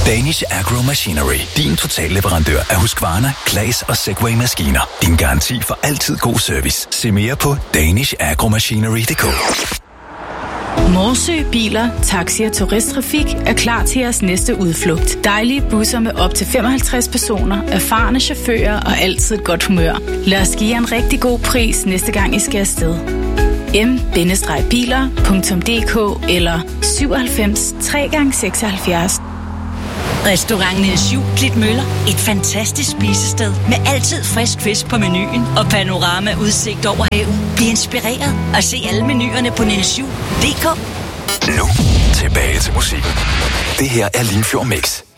Danish Agro Machinery. Din totalleverandør af Husqvarna, Claas og Segway-maskiner. Din garanti for altid god service. Se mere på danishagromachinery.dk. Morsø Biler, Taxi og Turisttrafik er klar til jeres næste udflugt. Dejlige busser med op til 55 personer, erfarne chauffører og altid et godt humør. Lad os give jer en rigtig god pris næste gang I skal afsted. m-biler.dk eller 97 3x76. Restaurant Niels Juel, Klitmøller. Et fantastisk spisested med altid frisk fisk på menuen og panorama-udsigt over havet. Bliv inspireret og se alle menuerne på nielsjuel.dk. Nu tilbage til musikken. Det her er Limfjord Mix.